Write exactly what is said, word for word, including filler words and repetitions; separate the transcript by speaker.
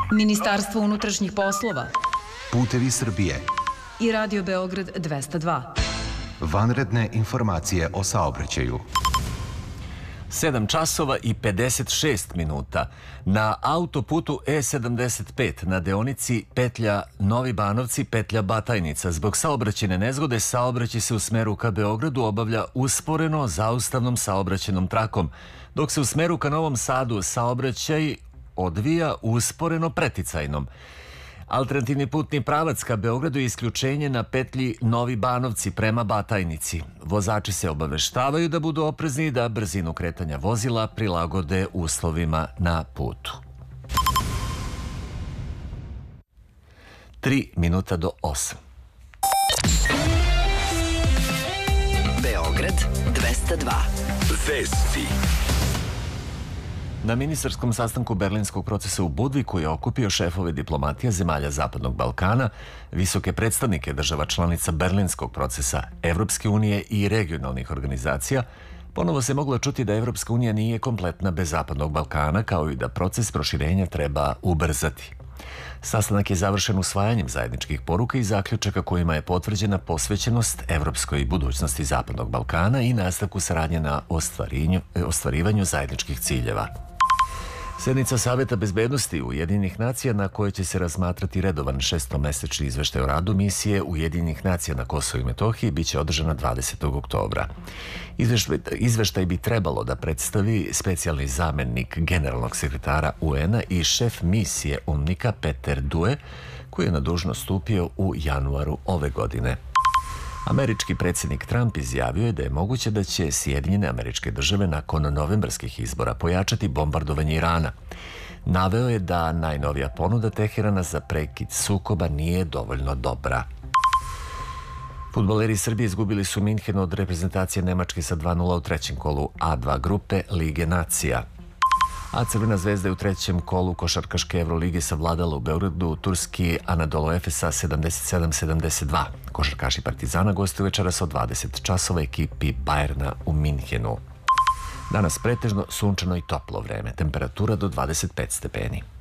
Speaker 1: Ministarstvo unutrašnjih poslova,
Speaker 2: Putevi Srbije
Speaker 1: i Radio Beograd dvesta dva.
Speaker 2: Vanredne informacije o saobraćaju.
Speaker 3: sedam časova i pedeset šest minuta. Na autoputu E sedamdeset pet na deonici petlja Novi Banovci, petlja Batajnica. Zbog saobraćajne nezgode saobraćaj se u smeru ka Beogradu obavlja usporeno zaustavnom saobraćajnom trakom, dok se u smeru ka Novom Sadu saobraćaj odvija usporeno preticajnom. Alternativni putni pravac ka Beogradu je isključenje na petlji Novi Banovci prema Batajnici. Vozači se obaveštavaju da budu oprezni i da brzinu kretanja vozila prilagode uslovima na putu. Tri minuta do osam.
Speaker 4: Beograd dvesta dva. Vesti.
Speaker 3: Na ministarskom sastanku Berlinskog procesa u Budviku je okupio šefove diplomatija zemalja Zapadnog Balkana, visoke predstavnike država članica Berlinskog procesa, Evropske unije i regionalnih organizacija. Ponovo se moglo čuti da Evropska unija nije kompletna bez Zapadnog Balkana, kao i da proces proširenja treba ubrzati. Sastanak je završen usvajanjem zajedničkih poruka i zaključaka kojima je potvrđena posvećenost evropskoj budućnosti Zapadnog Balkana i nastavku saradnje na ostvarivanju zajedničkih ciljeva. Sednica Saveta bezbednosti Ujedinjenih nacija na kojoj će se razmatrati redovan šestomesečni izveštaj o radu misije Ujedinjenih nacija na Kosovu i Metohiji biće održana dvadesetog oktobra. Izveštaj, izveštaj bi trebalo da predstavi specijalni zamenik generalnog sekretara U N-a i šef misije UNMIK-a Peter Due, koji je na dužnost stupio u januaru ove godine. Američki predsjednik Trump izjavio je da je moguće da će Sjedinjene Američke Države nakon novembarskih izbora pojačati bombardovanje Irana. Naveo je da najnovija ponuda Teherana za prekid sukoba nije dovoljno dobra. Fudbaleri Srbije izgubili su Minhenu od reprezentacije Nemačke sa dva nula u trećem kolu A dva grupe Lige nacija. A Crvena zvezda je u trećem kolu košarkaške Evrolige savladala u Beogradu turski Anadolu Efesa sedamdeset sedam sedamdeset dva. Košarkaši Partizana gostuju večeras od dvadeset časova ekipi Bajerna u Minhenu. Danas pretežno sunčano i toplo vreme, temperatura do dvadeset pet stepeni.